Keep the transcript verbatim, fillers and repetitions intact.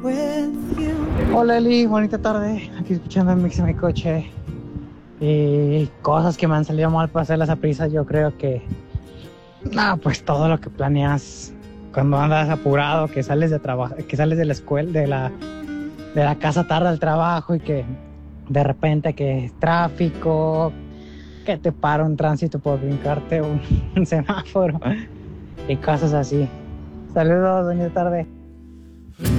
Hola Eli, bonita tarde. Aquí escuchando el mix en mi coche. Y cosas que me han salido mal para hacerlas a prisa. Yo creo que, no, pues todo lo que planeas cuando andas apurado, que sales de trabajo, que sales de la escuela, de la, de la casa tarde al trabajo y que de repente que tráfico, que te para un tránsito por brincarte un, un semáforo y cosas así. Saludos, bonita tarde.